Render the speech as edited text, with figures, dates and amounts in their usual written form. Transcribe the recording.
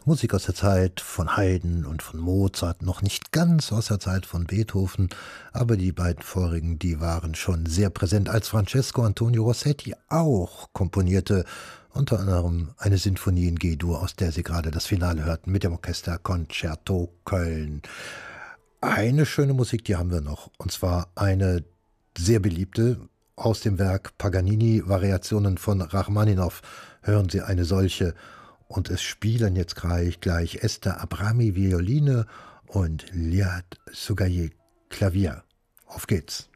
Musik aus der Zeit von Haydn und von Mozart, noch nicht ganz aus der Zeit von Beethoven, aber die beiden vorigen, die waren schon sehr präsent, als Francesco Antonio Rossetti auch komponierte, unter anderem eine Sinfonie in G-Dur, aus der Sie gerade das Finale hörten, mit dem Orchester Concerto Köln. Eine schöne Musik, die haben wir noch, und zwar eine sehr beliebte aus dem Werk Paganini, Variationen von Rachmaninow. Hören Sie eine solche. Und es spielen jetzt gleich Esther Abrami Violine und Liad Sugaye Klavier. Auf geht's.